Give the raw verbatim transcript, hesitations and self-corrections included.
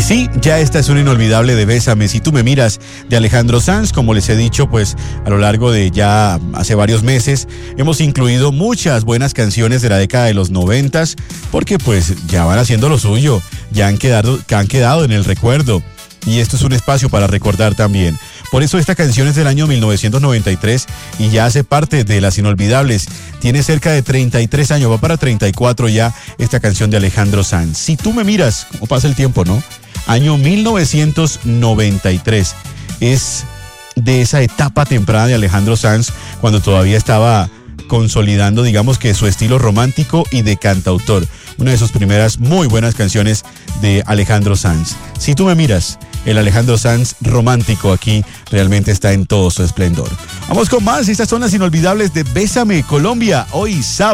Y sí, ya esta es una inolvidable de Bésame, si tú me miras, de Alejandro Sanz. Como les he dicho, pues a lo largo de ya hace varios meses hemos incluido muchas buenas canciones de la década de los noventas, porque pues ya van haciendo lo suyo, ya han quedado, han quedado en el recuerdo. Y esto es un espacio para recordar también. Por eso esta canción es del año mil novecientos noventa y tres y ya hace parte de las inolvidables. Tiene cerca de treinta y tres años, va para treinta y cuatro ya esta canción de Alejandro Sanz. Si tú me miras, ¿cómo pasa el tiempo, no? Año mil novecientos noventa y tres. Es de esa etapa temprana de Alejandro Sanz, cuando todavía estaba consolidando, digamos que su estilo romántico y de cantautor. Una de sus primeras muy buenas canciones de Alejandro Sanz. Si tú me miras, el Alejandro Sanz romántico aquí realmente está en todo su esplendor. Vamos con más, estas son las inolvidables de Bésame Colombia, hoy sábado.